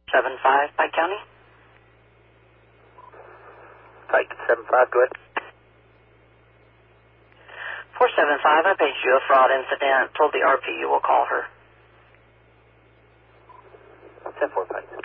475, Pike County. Pike 75, go ahead. 475, I paged you a fraud incident. Told the RP you will call her. 10-4, Pike.